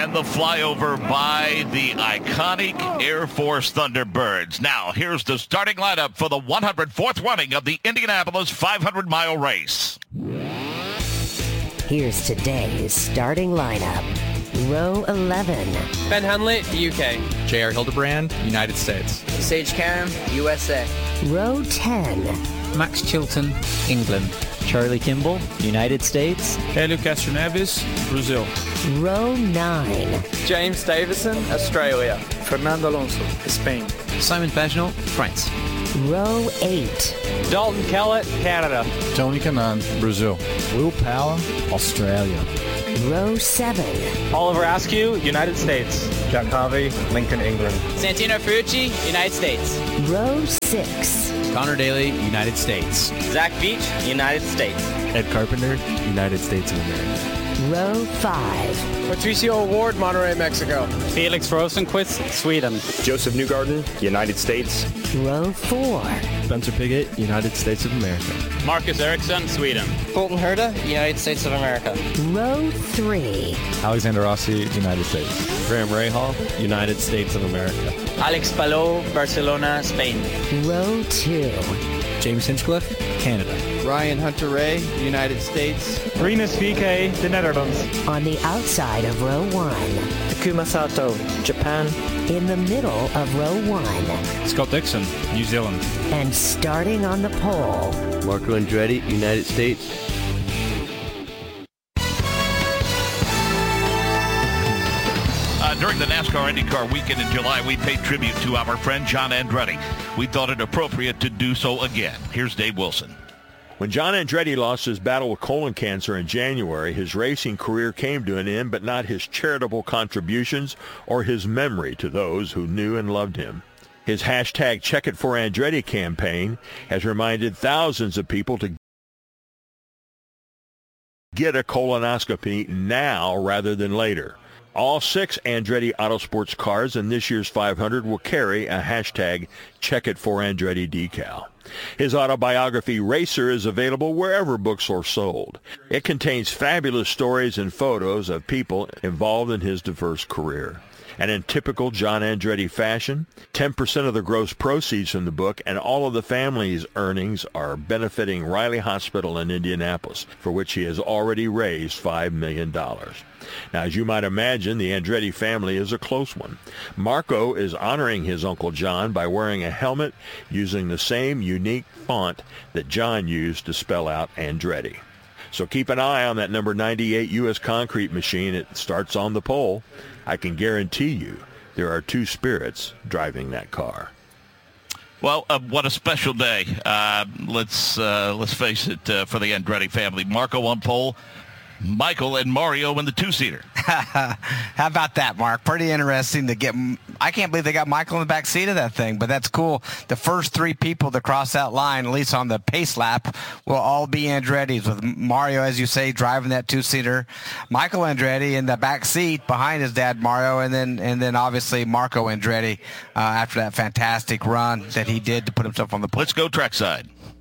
and the flyover by the iconic Air Force Thunderbirds. Now, here's the starting lineup for the 104th running of the Indianapolis 500-mile race. Here's today's starting lineup. Row 11. Ben Hunley, UK. J.R. Hildebrand, United States. Sage Karam, USA. Row 10. Max Chilton, England. Charlie Kimball, United States. Hélio Castro Neves, Brazil. Row 9. James Davison, Australia. Fernando Alonso, Spain. Simon Pagenaud, France. Row 8. Dalton Kellett, Canada. Tony Kanaan, Brazil. Will Power, Australia. Row 7. Oliver Askew, United States. Jack Harvey, Lincoln, England. Santino Ferrucci, United States. Row 6. Connor Daly, United States. Zach Beach, United States. Ed Carpenter, United States of America. Row 5. Patricio Ward, Monterrey, Mexico. Felix Rosenquist, Sweden. Joseph Newgarden, United States. Row 4. Spencer Pigot, United States of America. Marcus Ericsson, Sweden. Colton Herta, United States of America. Row 3. Alexander Rossi, United States. Graham Rahal, United States of America. Alex Palou, Barcelona, Spain. Row 2. James Hinchcliffe, Canada. Ryan Hunter-Reay, United States. Rinus VK, the Netherlands. On the outside of row 1. Takuma Sato, Japan. In the middle of row 1. Scott Dixon, New Zealand. And starting on the pole. Marco Andretti, United States. During the NASCAR IndyCar weekend in July, we paid tribute to our friend John Andretti. We thought it appropriate to do so again. Here's Dave Wilson. When John Andretti lost his battle with colon cancer in January, his racing career came to an end, but not his charitable contributions or his memory to those who knew and loved him. His hashtag Check It For Andretti campaign has reminded thousands of people to get a colonoscopy now rather than later. All 6 Andretti Autosports cars in this year's 500 will carry a hashtag Check It For Andretti decal. His autobiography, Racer, is available wherever books are sold. It contains fabulous stories and photos of people involved in his diverse career. And in typical John Andretti fashion, 10% of the gross proceeds from the book and all of the family's earnings are benefiting Riley Hospital in Indianapolis, for which he has already raised $5 million. Now, as you might imagine, the Andretti family is a close one. Marco is honoring his Uncle John by wearing a helmet using the same unique font that John used to spell out Andretti. So keep an eye on that number 98 U.S. Concrete machine. It starts on the pole. I can guarantee you there are 2 spirits driving that car. Well, what a special day. Let's face it, for the Andretti family. Marco on pole, Michael and Mario in the 2-seater. How about that, Mark? Pretty interesting to get. I can't believe they got Michael in the back seat of that thing, but that's cool. The first 3 people to cross that line, at least on the pace lap, will all be Andretti's, with Mario, as you say, driving that 2-seater. Michael Andretti in the back seat behind his dad, Mario, and then obviously Marco Andretti after that fantastic run that he did to put himself on the pole. Let's go trackside.